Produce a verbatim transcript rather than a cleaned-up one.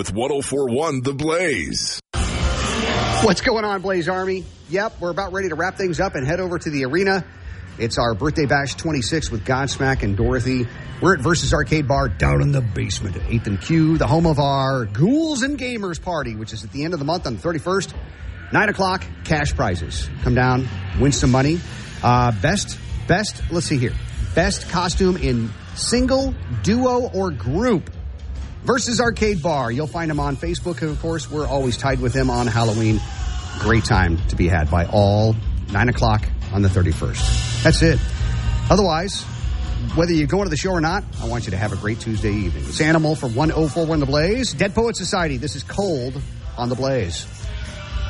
with one oh four point one The Blaze. What's going on, Blaze Army? Yep, we're about ready to wrap things up and head over to the arena. It's our Birthday Bash twenty-six with Godsmack and Dorothy. We're at Versus Arcade Bar down in the basement at eighth and Q, the home of our Ghouls and Gamers party, which is at the end of the month on the thirty-first. nine o'clock, cash prizes. Come down, win some money. Uh, best, best, let's see here. Best costume in single, duo, or group. Versus Arcade Bar. You'll find them on Facebook, of course. We're always tied with them on Halloween. Great time to be had by all. nine o'clock on the thirty-first. That's it. Otherwise, whether you're going to the show or not, I want you to have a great Tuesday evening. It's Animal for one oh four point one The Blaze. Dead Poet Society. This is Cold on The Blaze.